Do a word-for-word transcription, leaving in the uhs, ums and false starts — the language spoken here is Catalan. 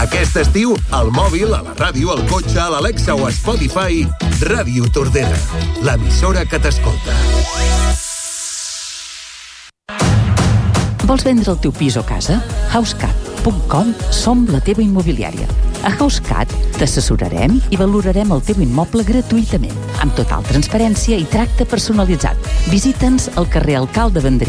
Aquest estiu, al mòbil, a la ràdio, al cotxe, a l'Alexa o a Spotify, Ràdio Tordera, l'emissora que t'escolta. Vols vendre el teu pis o casa? housecat punt com som la teva immobiliària. A HouseCat t'assessorarem i valorarem el teu immoble gratuïtament, amb total transparència i tracte personalitzat. Visita'ns al carrer Alcalde Vendrell